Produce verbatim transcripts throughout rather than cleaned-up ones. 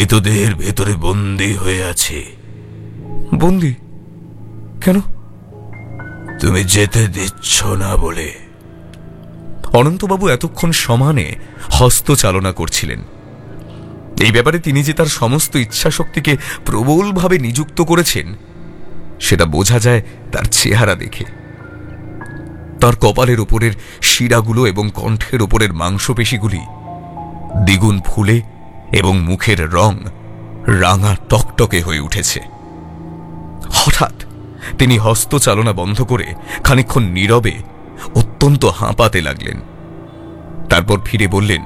মৃতদেহের ভেতরে বন্দী হয়ে আছে। বন্দী কেন? তুমি যেতে দিচ্ছ না বলে। অনন্তবাবু এতক্ষণ সমানে হস্তচালনা করছিলেন। এই ব্যাপারে তিনি যে তার সমস্ত ইচ্ছাশক্তিকে প্রবলভাবে নিযুক্ত করেছেন সেটা বোঝা যায় তার চেহারা দেখে। তার কপালের ওপরের শিরাগুলো এবং কণ্ঠের ওপরের মাংসপেশিগুলি দ্বিগুণ ফুলে এবং মুখের রং রাঙা টকটকে হয়ে উঠেছে। হঠাৎ তিনি হস্তচালনা বন্ধ করে খানিকক্ষণ নীরবে অত্যন্ত হাঁপাতে লাগলেন। তারপর ফিরে বললেন,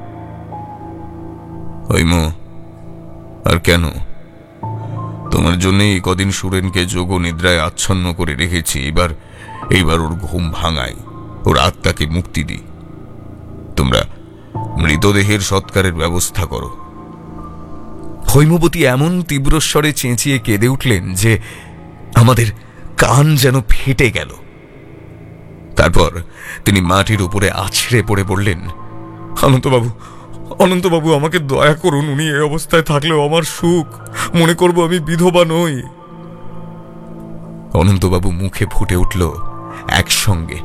হৈম, আর কেন? তোমার জন্যই কদিন সুরেনকে যোগ নিদ্রায় আচ্ছন্ন করে রেখেছি। এবার এইবার ওর ঘুম ভাঙাই, ওর আত্মাকে মুক্তি দিই। তোমরা মৃতদেহের সৎকারের ব্যবস্থা করো। হৈমবতী এমন তীব্রস্বরে চেঁচিয়ে কেঁদে উঠলেন যে আমাদের কান যেন ফেটে গেল। তারপর তিনি মাটির উপরে আছড়ে পড়ে বললেন, অনন্তবাবু, অনন্তবাবু, আমাকে দয়া করুন। উনি এই অবস্থায় থাকলেও আমার সুখ। মনে করব আমি বিধবা নই। অনন্তবাবু মুখে ফুটে উঠল একসঙ্গে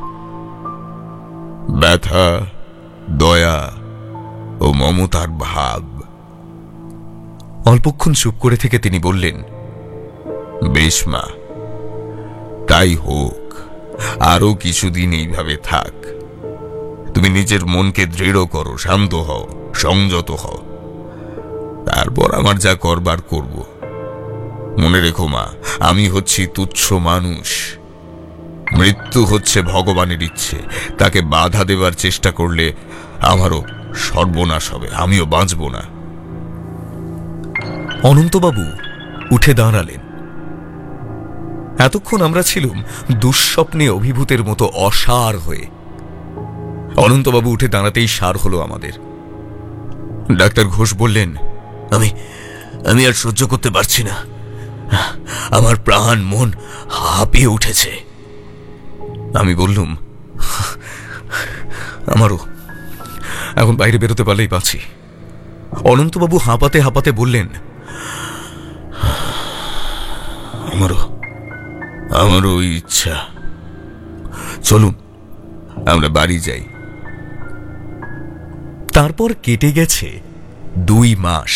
ব্যথা, দয়া ও মমতার ভাব। অল্পক্ষণ চুপ করে থেকে তিনি বললেন, বেশ মা, তাই হোক। আরো কিছুদিন এইভাবে থাক। তুমি নিজের মনকে দৃঢ় করো, শান্ত হও, সংযত হও। তারপর আমার যা করবার করব। মনে রেখো মা, আমি হচ্ছি তুচ্ছ মানুষ। মৃত্যু হচ্ছে ভগবানের ইচ্ছে। তাকে বাধা দেবার চেষ্টা করলে আমারও সর্বনাশ হবে, আমিও বাঁচব না। অনন্তবাবু উঠে দাঁড়ালেন। এতক্ষণ আমরা ছিলাম দুঃস্বপ্নে অভিভূতের মতো অসার হয়ে। অনন্তবাবু উঠে দাঁড়াতেই সার হলো আমাদের। ডাক্তার ঘোষ বললেন, আমি আমি আর সহ্য করতে পারছি না। আমার প্রাণ মন হাঁপিয়ে উঠেছে। আমি বললুম, আমারও। এখন বাইরে বেরোতে পারলেই পাচ্ছি। অনন্তবাবু হাঁপাতে হাঁপাতে বললেন, আমারও আমারও ইচ্ছা। চলুন আমরা বাড়ি যাই। তারপর কেটে গেছে দুই মাস।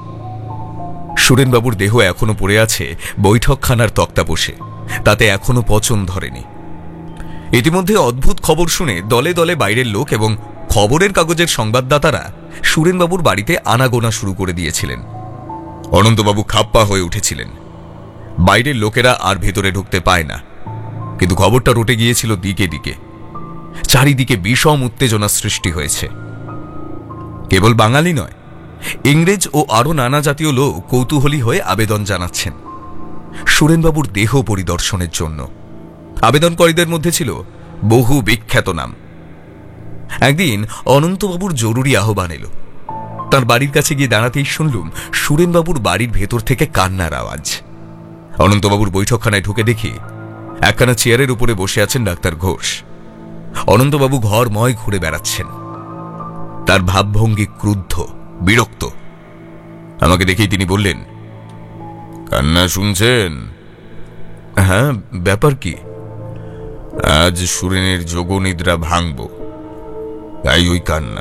সুরেনবাবুর দেহ এখনো পড়ে আছে বৈঠকখানার তক্তাপোষে। তাতে এখনো পচন ধরেনি। ইতিমধ্যে অদ্ভুত খবর শুনে দলে দলে বাইরের লোক এবং খবরের কাগজের সংবাদদাতারা সুরেনবাবুর বাড়িতে আনাগোনা শুরু করে দিয়েছিলেন। অনন্তবাবু খাপ্পা হয়ে উঠেছিলেন। বাইরের লোকেরা আর ভেতরে ঢুকতে পায় না, কিন্তু খবরটা রটে গিয়েছিল দিকে দিকে। চারিদিকে বিষম উত্তেজনা সৃষ্টি হয়েছে। কেবল বাঙালি নয়, ইংরেজ ও আরো নানা জাতীয় লোক কৌতূহলী হয়ে আবেদন জানাচ্ছেন সুরেনবাবুর দেহ পরিদর্শনের জন্য। আবেদনকারীদের মধ্যে ছিল বহু বিখ্যাত নাম। একদিন অনন্তবাবুর জরুরি আহ্বান এলো। তার বাড়ির কাছে গিয়ে দাঁড়াতেই শুনলুম সুরেনবাবুর বাড়ির ভেতর থেকে কান্নার আওয়াজ। অনন্তবাবুর বৈঠকখানায় ঢুকে দেখি একখানা চেয়ারের উপরে বসে আছেন ডাক্তার ঘোষ। অনন্তবাবু ঘরময় ঘুরে বেড়াচ্ছেন। তার ভাবভঙ্গি ক্রুদ্ধ, বিরক্ত। আমাকে দেখেই তিনি বললেন, কান্না শুনছেন? হ্যাঁ, ব্যাপার কি? আজ সুরেনের যোগনিদ্রা ভাঙব, তাই ওই কান্না।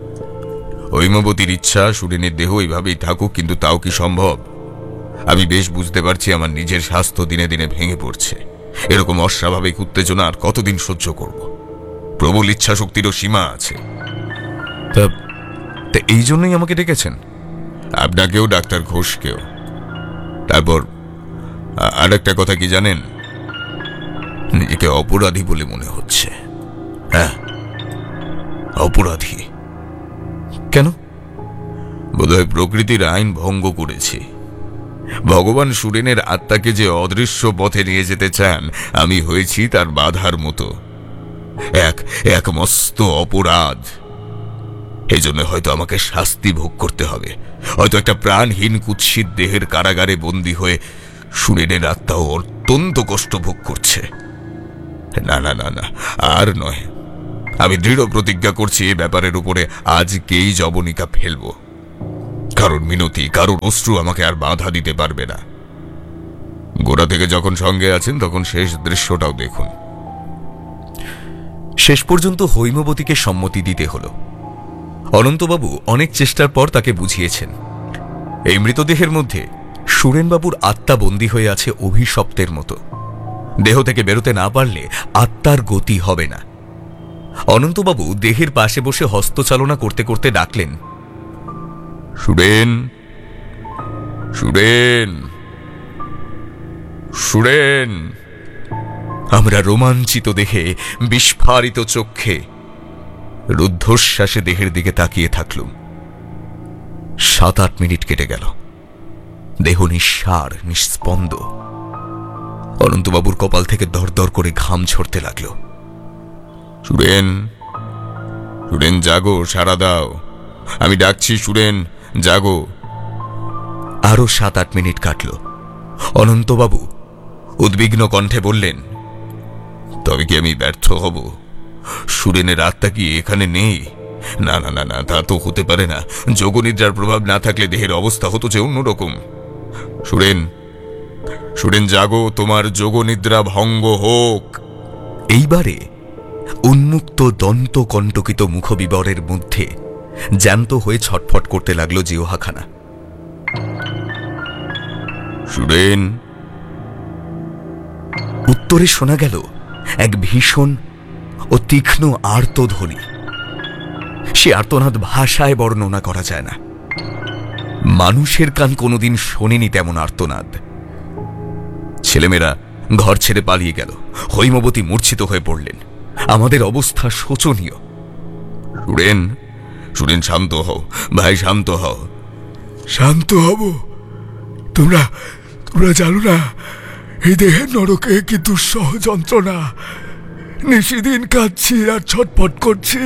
হৈমবতীর ইচ্ছা সুরেনের দেহ এইভাবেই থাকুক, কিন্তু তাও কি সম্ভব? আমি বেশ বুঝতে পারছি আমার নিজের স্বাস্থ্য দিনে দিনে ভেঙে পড়ছে। এরকম অস্বাভাবিক উত্তেজনা আর কতদিন সহ্য করব? প্রবল ইচ্ছা শক্তিরও সীমা আছে। তা এই জন্যই আমাকে ডেকেছেন? আপনাকেও, ডাক্তার ঘোষকেও। তারপর আর একটা কথা কি জানেন? নিজেকে অপরাধী বলে মনে হচ্ছে। হ্যাঁ, অপরাধী। কেন? বোধহয় প্রকৃতির আইন ভঙ্গ করেছি। ভগবান সুরেনের আত্মাকে যে অদৃশ্য পথে নিয়ে যেতে চান, আমি হয়েছি তার বাধার মতো। এক এক মস্ত অপরাধ। এই জন্য হয়তো আমাকে শাস্তি ভোগ করতে হবে। হয়তো একটা প্রাণহীন কুৎসিত দেহের কারাগারে বন্দী হয়ে সুরেনের আত্মাও অত্যন্ত কষ্ট ভোগ করছে। না না না না, আর নয়। আমি দৃঢ় প্রতিজ্ঞা করছি এ ব্যাপারের উপরে আজকেই জবনিকা ফেলব। কারোর মিনতি, কারোর অশ্রু আমাকে আর বাধা দিতে পারবে না। গোড়া থেকে যখন সঙ্গে আছেন তখন শেষ দৃশ্যটাও দেখুন। শেষ পর্যন্ত হৈমবতীকে সম্মতি দিতে হল। অনন্তবাবু অনেক চেষ্টার পর তাকে বুঝিয়েছেন এই মৃতদেহের মধ্যে সুরেনবাবুর আত্মা বন্দী হয়ে আছে অভিশপ্তের মতো। দেহ থেকে বেরোতে না পারলে আত্মার গতি হবে না। অনন্তবাবু দেহের পাশে বসে হস্তচালনা করতে করতে ডাকলেন, সুরেন, সুরেন, সুরেন। আমরা রোমাঞ্চিত দেখে বিস্ফারিত চক্ষে রুদ্ধশ্বাসে দেহের দিকে তাকিয়ে থাকলুম। সাত আট মিনিট কেটে গেল। দেহ নিঃসার, নিস্পন্দ। অনন্তবাবুর কপাল থেকে দরদর করে ঘাম ঝরতে লাগল। সুরেন, সুরেন জাগো, সাড়া দাও, আমি ডাকছি, সুরেন জাগো। আরো সাত আট মিনিট কাটল। অনন্তবাবু উদ্বিগ্ন কণ্ঠে বললেন, তবে কি আমি ব্যর্থ হব? সুরেনের আত্মা কি এখানে নেই? না না না না, তা তো হতে পারে না। যোগনিদ্রার প্রভাব না থাকলে দেহের অবস্থা হতো যে অন্যরকম। সুরেন, সুরেন জাগো, তোমার যোগনিদ্রা ভঙ্গ হোক। এইবারে উন্মুক্ত দন্ত কণ্টকিত মুখবিবরের মধ্যে জ্যান্ত হয়ে ছটফট করতে লাগল জিহ্বাখানা। সুরেন। উত্তরে শোনা গেল এক ভীষণ ও তীক্ষ্ণ আর্তধ্বনি। সে আর্তনাদ ভাষায় বর্ণনা করা যায় না। মানুষের কান কোনোদিন শোনেনি তেমন আর্তনাদ। ছেলেমেয়েরা ঘর ছেড়ে পালিয়ে গেল। হৈমবতী মূর্ছিত হয়ে পড়লেন। আমাদের অবস্থা শোচনীয়। সুরেন, সুরেন শান্ত হও ভাই, শান্ত হও। শান্ত হব? তোমরা তোমরা জানো না এই দেহের নরকে কি দুঃসহ যন্ত্রণা। নিশিদিন কাঁদছি আর ছটফট করছি।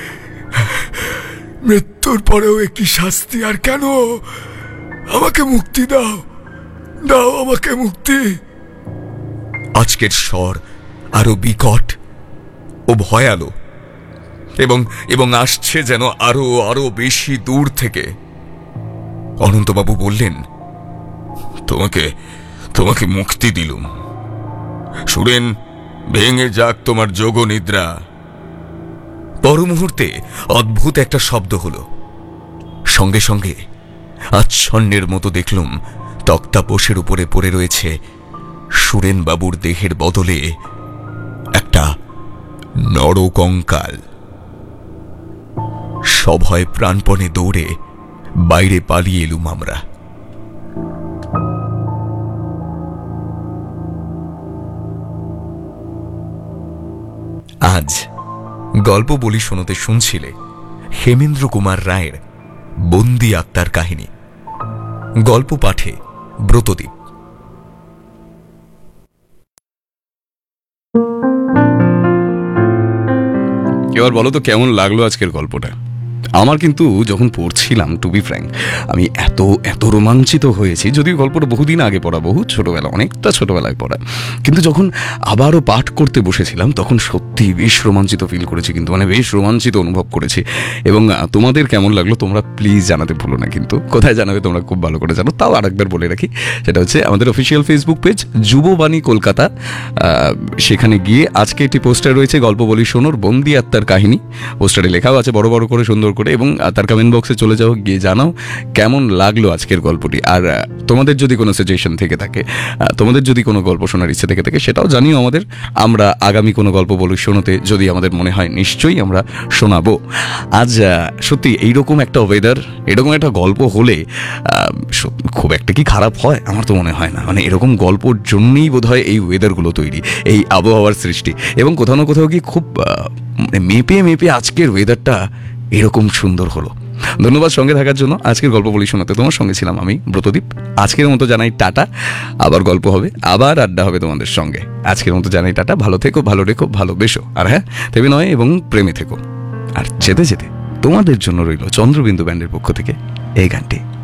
মৃত্যুর পরেও একটি শাস্তি, আর কেন? আমাকে মুক্তি দাও, দাও আমাকে মুক্তি। আজকের স্বর আরো বিকট ও ভয়ালো, এবং এবং আসছে যেন আরো আরো বেশি দূর থেকে। অনন্তবাবু বললেন, তোমাকে তোমাকে মুক্তি দিলুম। সুরেন, ভেঙে যাক তোমার যোগনিদ্রা। পর মুহূর্তে অদ্ভুত একটা শব্দ হল। সঙ্গে সঙ্গে আচ্ছন্নের মতো দেখলুম তক্তাপোষের উপরে পড়ে রয়েছে সুরেনবাবুর দেহের বদলে একটা নরকঙ্কাল। সভয় প্রাণপণে দৌড়ে বাইরে পালিয়ে এলুম আমরা। আজ গল্প বলি শোনাতে শুনছিলে হেমেন্দ্র কুমার রায়ের বন্দি আত্মার কাহিনী। গল্প পাঠে ব্রতদীপ। এবার বলো তো কেমন লাগলো আজকের গল্পটা? আমার কিন্তু যখন পড়ছিলাম, টু বি ফ্র্যাঙ্ক, আমি এত এত রোমাঞ্চিত হয়েছি। যদিও গল্পটা বহুদিন আগে পড়া, বহু ছোটোবেলা, অনেকটা ছোটোবেলায় পড়া, কিন্তু যখন আবারও পাঠ করতে বসেছিলাম তখন সত্যি বেশ রোমাঞ্চিত ফিল করেছি, কিন্তু মানে বেশ রোমাঞ্চিত অনুভব করেছি। এবং তোমাদের কেমন লাগলো তোমরা প্লিজ জানাতে ভুলো না। কিন্তু কোথায় জানাবে তোমরা খুব ভালো করে জানো, তাও আরেকবার বলে রাখি, সেটা হচ্ছে আমাদের অফিসিয়াল ফেসবুক পেজ যুববাণী কলকাতা। সেখানে গিয়ে আজকে একটি পোস্টার রয়েছে, গল্প বলি শোনোর বন্দি আত্মার কাহিনী। পোস্টারে লেখাও আছে বড় বড় করে, সুন্দর করে, এবং তার কমেন্ট বক্সে চলে যাও, গিয়ে জানাও কেমন লাগলো আজকের গল্পটি। আর তোমাদের যদি কোনো সাজেশন থেকে থাকে, তোমাদের যদি কোনো গল্প শোনার ইচ্ছে থেকে থাকে, সেটাও জানিও আমাদের। আমরা আগামী কোনো গল্প বলি শোনাতে যদি আমাদের মনে হয় নিশ্চয়ই আমরা শোনাবো। আজ সত্যি এইরকম একটা ওয়েদার, এরকম একটা গল্প হলে খুব একটা কি খারাপ হয়? আমার তো মনে হয় না। মানে এরকম গল্পর জন্যই বোধ হয় এই ওয়েদারগুলো তৈরি, এই আবহাওয়ার সৃষ্টি। এবং কোথাও না কোথাও কি খুব মেপে মেপে আজকের ওয়েদারটা এরকম সুন্দর হলো। ধন্যবাদ সঙ্গে থাকার জন্য। আজকের গল্প বলি শোনাতে তোমার সঙ্গে ছিলাম আমি ব্রতদীপ। আজকের মতো জানাই টাটা। আবার গল্প হবে, আবার আড্ডা হবে তোমাদের সঙ্গে। আজকের মতো জানাই টাটা। ভালো থেকো, ভালো রেখো, ভালোবেসো, আর হ্যাঁ তেমনি নয় এবং প্রেমে থেকো। আর যেতে যেতে তোমাদের জন্য রইল চন্দ্রবিন্দু ব্যান্ডের পক্ষ থেকে এই গানটি।